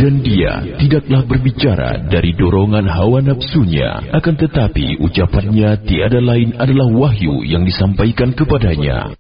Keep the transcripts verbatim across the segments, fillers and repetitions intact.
Dan dia tidaklah berbicara dari dorongan hawa nafsunya, akan tetapi ucapannya tiada lain adalah wahyu yang disampaikan kepadanya.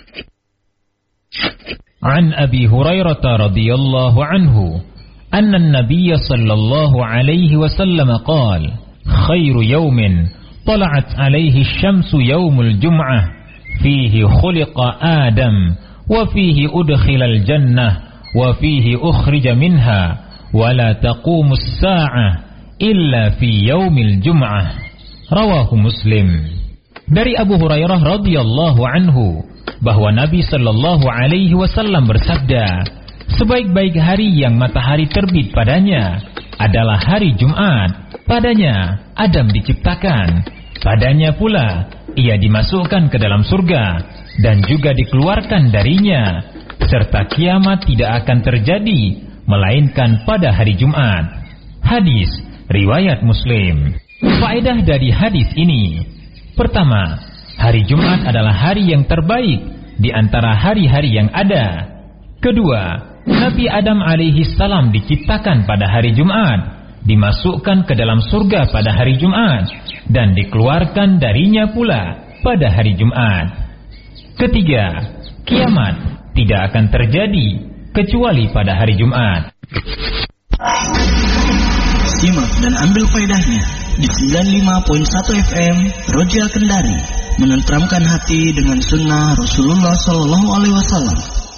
An Abi Hurairah radhiyallahu anhu anna an-nabiy sallallahu alaihi wasallam qala khairu yawmin tala'at alaihi asy-syamsu yaumul jum'ah fihi khuliqa Adam wa fihi udkhilal jannah wa fihi ukhrija minha wa la taqumus sa'ah illa fi yaumil jum'ah. Rawahu Muslim. Dari Abu Hurairah radhiyallahu anhu bahwa Nabi sallallahu alaihi wasallam bersabda, sebaik-baik hari yang matahari terbit padanya adalah hari Jumat. Padanya Adam diciptakan, padanya pula ia dimasukkan ke dalam surga dan juga dikeluarkan darinya, serta kiamat tidak akan terjadi melainkan pada hari Jumat. Hadis riwayat Muslim. Faedah dari hadis ini: pertama, hari Jumat adalah hari yang terbaik di antara hari-hari yang ada. Kedua, Nabi Adam alaihi salam diciptakan pada hari Jumat, dimasukkan ke dalam surga pada hari Jumat, dan dikeluarkan darinya pula pada hari Jumat. Ketiga, kiamat tidak akan terjadi kecuali pada hari Jumat. Simak dan ambil faedahnya di sembilan puluh lima koma satu F M Roja Kendari, menenteramkan hati dengan sunnah Rasulullah Sallallahu Alaihi Wasallam.